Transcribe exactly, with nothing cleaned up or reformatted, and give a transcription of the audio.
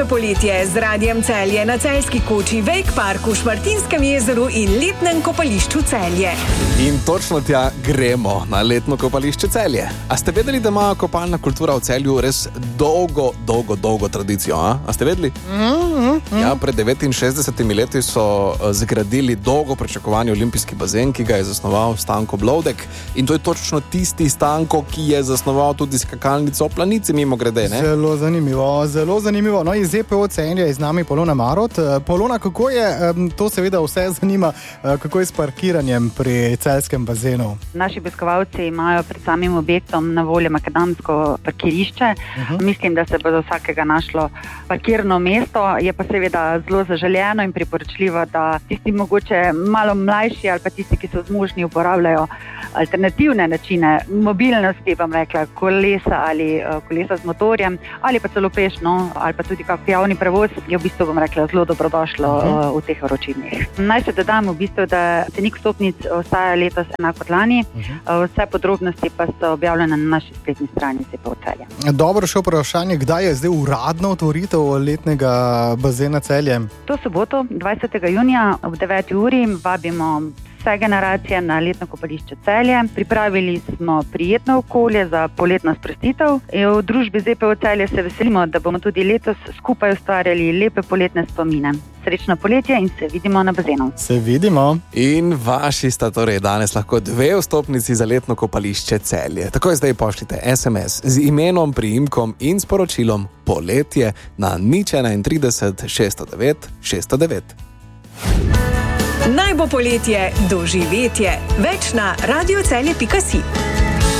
Najboljše poletje z Radiem Celje na Celjski koči, Wake Parku, Šmartinskem jezeru in letnem kopališču Celje. In točno tja gremo, na letno kopališče Celje. A ste vedeli, da ima kopalna kultura v Celju res dolgo, dolgo, dolgo tradicijo? A, a ste vedeli? Mm-hmm. Ja, pred devetinšestdesetimi leti so zgradili dolgo pričakovani olimpijski bazen, ki ga je zasnoval Stanko Blodek. In to je točno tisti Stanko, ki je zasnoval tudi skakalnico v Planici, mimo grede, ne? Zelo zanimivo, zelo zanimivo. No, iz E P O Celje je z nami Polona Marot. Polona, kako je, to seveda vse zanima, kako je s parkiranjem pri celjskem bazenu? Naši obiskovalci imajo pred samim objektom na voljo makadamsko parkirišče. Uh-huh. Mislim, da se bo za vsakega našlo parkirno mesto. Je pa seveda zelo zaželjeno in priporočljivo, da tisti mogoče malo mlajši ali pa tisti, ki so zmožni, uporabljajo alternativne načine mobilnosti, bom rekla, kolesa ali uh, kolesa z motorjem, ali pa celo pešno, ali pa tudi kak javni prevoz, je v bistvu, bom rekla, zelo dobrodošlo uh, v teh vročinah. Naj se dodam v bistvu, da cenik vstopnic ostaja letos enako kot lani, uh, vse podrobnosti pa so objavljene na naši spletni strani E P O Celje. Dobro, še vprašanje, kdaj je zdaj uradna otvoritev letnega bazena Celje? To soboto, dvajsetega junija ob deveti uri, vabimo vse generacije na letno kopališče Celje. Pripravili smo prijetno okolje za poletno sprostitev. V družbi z E P O Celje se veselimo, da bomo tudi letos skupaj ustvarjali lepe poletne spomine. Srečno poletje in se vidimo na bazenu. Se vidimo. In vaši sta torej danes lahko dve vstopnici za letno kopališče Celje. Takoj zdaj pošljite es em es z imenom, priimkom in sporočilom poletje na nič enaintrideset šeststo devet šeststo devet. Naj bo poletje doživetje. Več na radiocelje pika si.